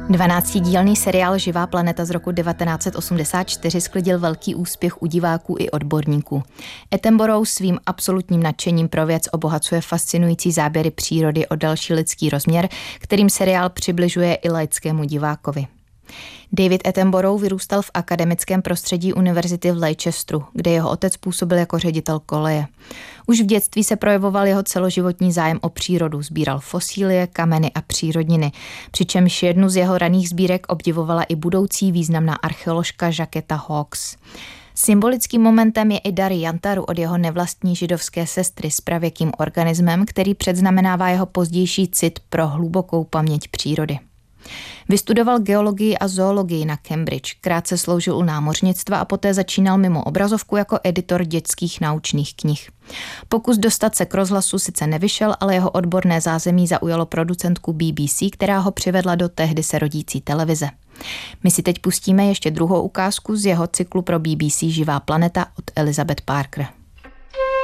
12dílný seriál Živá planeta z roku 1984 sklidil velký úspěch u diváků i odborníků. Attenborough svým absolutním nadšením pro věc obohacuje fascinující záběry přírody o další lidský rozměr, kterým seriál přibližuje i laickému divákovi. David Attenborough vyrůstal v akademickém prostředí univerzity v Leicesteru, kde jeho otec působil jako ředitel koleje. Už v dětství se projevoval jeho celoživotní zájem o přírodu, sbíral fosílie, kameny a přírodniny, přičemž jednu z jeho raných sbírek obdivovala i budoucí významná archeoložka Jacquetta Hawkes. Symbolickým momentem je i dar jantaru od jeho nevlastní židovské sestry s pravěkým organismem, který předznamenává jeho pozdější cit pro hlubokou paměť přírody. Vystudoval geologii a zoologii na Cambridge, krátce sloužil u námořnictva a poté začínal mimo obrazovku jako editor dětských naučných knih. Pokus dostat se k rozhlasu sice nevyšel, ale jeho odborné zázemí zaujalo producentku BBC, která ho přivedla do tehdy se rodící televize. My si teď pustíme ještě druhou ukázku z jeho cyklu pro BBC Živá planeta od Elizabeth Parker.